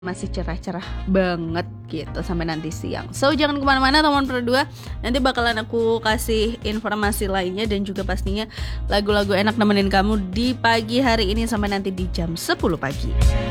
masih cerah-cerah banget gitu sampai nanti siang. So jangan kemana-mana teman berdua, nanti bakalan aku kasih informasi lainnya dan juga pastinya lagu-lagu enak nemenin kamu di pagi hari ini sampai nanti di jam 10 pagi.